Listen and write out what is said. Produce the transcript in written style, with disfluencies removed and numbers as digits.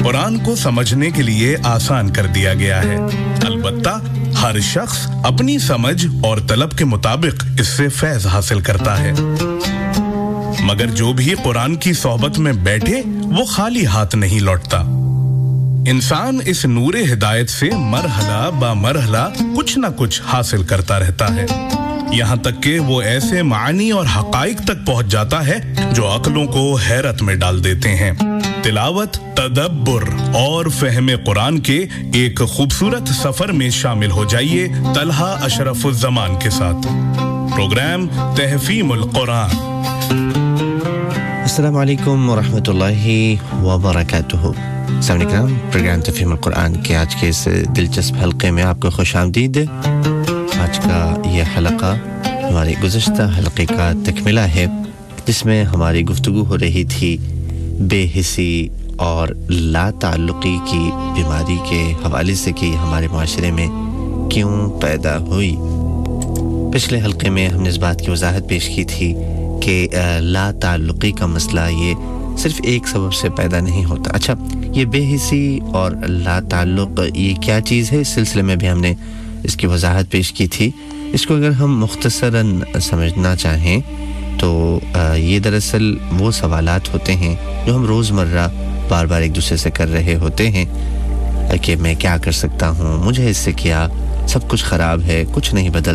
कुरान को समझने के लिए आसान कर दिया गया है। अलबत्ता हर शख्स अपनी समझ और तलब के मुताबिक इससे फैज हासिल करता है, मगर जो भी कुरान की सोहबत में बैठे वो खाली हाथ नहीं लौटता। इंसान इस नूरे हिदायत से मरहला बा मरहला कुछ न कुछ हासिल करता रहता है, यहाँ तक कि वो ऐसे मानी और हकाइक तक पहुंच जाता है जो अक्लों को हैरत में डाल देते हैं। तिलावत, तदब्बुर और फहम कुरान के एक खूबसूरत सफर में शामिल हो जाइए तलहा अशरफुज़्ज़मान के साथ। प्रोग्राम तहफ़ीमुल कुरान। अस्सलामु अलैकुम व रहमतुल्लाहि व बरकातुहू। सामने प्रोग्राम तहफ़ीमुल कुरान के आज के इस दिलचस्प हलक़े में आपको खुशामदीद। आज का ये हलक़ा हमारे गुज़श्ता हलक़े का तकमिला है, जिसमें हमारी गुफ्तगू हो रही थी बेहिसी और ला ताल्लुक़ी की बीमारी के हवाले से कि हमारे माशरे में क्यों पैदा हुई। पिछले हलक़े में हमने इस बात की वजाहत पेश की थी कि ला ताल्लुक़ी का मसला ये सिर्फ़ एक सबब से पैदा नहीं होता। अच्छा, ये बेहिसी और ला ताल्लुक़ ये क्या चीज़ है, इस सिलसिले में भी हमने इसकी वजाहत पेश की थी। इसको अगर हम मुख्तसरन समझना चाहें तो ये दरअसल वो सवालात होते हैं जो हम रोज़मर्रा बार बार एक दूसरे से कर रहे होते हैं कि मैं क्या कर सकता हूँ, मुझे इससे क्या, सब कुछ ख़राब है, कुछ नहीं बदल